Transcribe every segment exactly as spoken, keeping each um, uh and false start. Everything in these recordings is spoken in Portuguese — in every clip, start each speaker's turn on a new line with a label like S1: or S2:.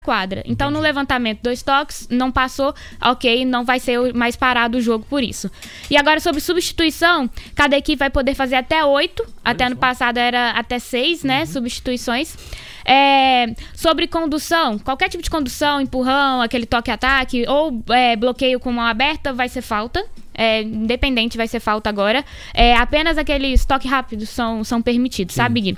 S1: quadra. Então, no levantamento dos toques, não passou, ok, não vai ser mais parado o jogo por isso. E agora, sobre substituição, cada equipe vai poder fazer até oito, até ano passado era até seis, né, uhum. substituições. É, sobre condução, qualquer tipo de condução, empurrão, aquele toque-ataque ou é, bloqueio com mão aberta, vai ser falta. É, independente, vai ser falta agora. É, apenas aqueles toques rápidos são, são permitidos, Sim. sabe, Gui?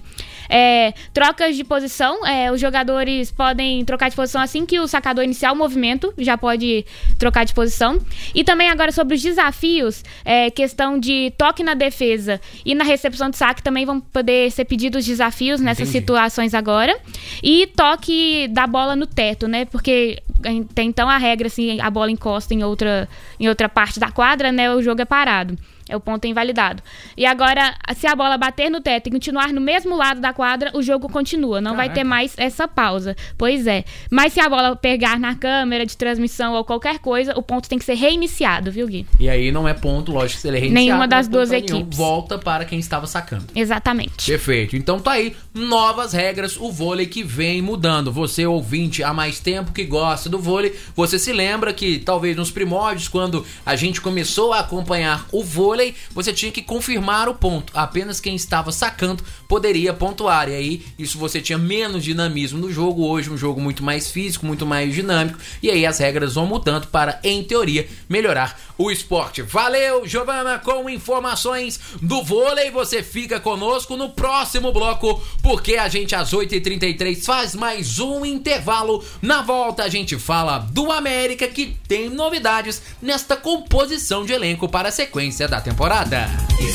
S1: É, trocas de posição, é, os jogadores podem trocar de posição assim que o sacador iniciar o movimento, já pode trocar de posição. E também agora sobre os desafios, é, questão de toque na defesa e na recepção de saque também vão poder ser pedidos desafios nessas Entendi. situações agora. E toque da bola no teto, né? Porque tem então a regra, assim, a bola encosta em outra, em outra parte da quadra, né? O jogo é parado. É o ponto invalidado. E agora, se a bola bater no teto e continuar no mesmo lado da quadra, o jogo continua. Não Caraca. vai ter mais essa pausa. Pois é. Mas se a bola pegar na câmera de transmissão ou qualquer coisa, o ponto tem que ser reiniciado, viu, Gui?
S2: E aí não é ponto, lógico, se ele é reiniciado.
S1: Nenhuma das duas equipes.
S2: Volta para quem estava sacando.
S1: Exatamente.
S2: Perfeito. Então tá aí, novas regras, o vôlei que vem mudando. Você, ouvinte, há mais tempo que gosta do vôlei, você se lembra que talvez nos primórdios, quando a gente começou a acompanhar o vôlei, você tinha que confirmar o ponto. Apenas quem estava sacando poderia pontuar. E aí, isso você tinha menos dinamismo no jogo. Hoje, um jogo muito mais físico, muito mais dinâmico. E aí, as regras vão mudando para, em teoria, melhorar o esporte. Valeu, Giovana, com informações do vôlei. Você fica conosco no próximo bloco, porque a gente, às oito e trinta e três, faz mais um intervalo. Na volta, a gente fala do América, que tem novidades nesta composição de elenco para a sequência da temporada.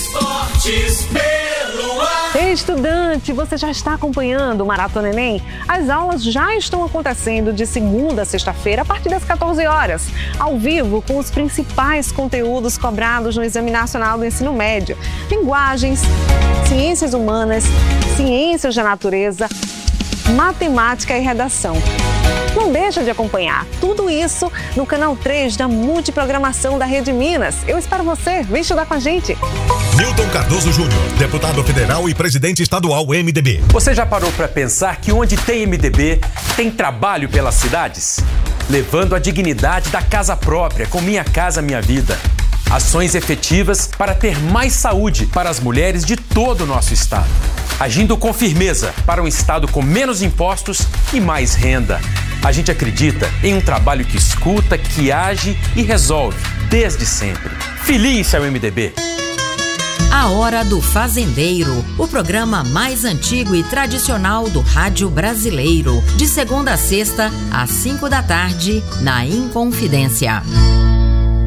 S3: Esportes pelo ar.
S4: Ei, estudante, você já está acompanhando o Maratona Enem? As aulas já estão acontecendo de segunda a sexta-feira, a partir das quatorze horas, ao vivo, com os principais conteúdos cobrados no Exame Nacional do Ensino Médio: linguagens, ciências humanas, ciências da natureza, matemática e redação. Não deixa de acompanhar tudo isso no canal três da Multiprogramação da Rede Minas. Eu espero você, vem estudar com a gente.
S5: Newton Cardoso Júnior, deputado federal e presidente estadual M D B.
S6: Você já parou para pensar que onde tem M D B, tem trabalho pelas cidades? Levando a dignidade da casa própria, com Minha Casa Minha Vida. Ações efetivas para ter mais saúde para as mulheres de todo o nosso estado. Agindo com firmeza para um estado com menos impostos e mais renda. A gente acredita em um trabalho que escuta, que age e resolve, desde sempre. Filie-se ao M D B.
S7: A Hora do Fazendeiro, o programa mais antigo e tradicional do rádio brasileiro. De segunda a sexta, às cinco da tarde, na Inconfidência.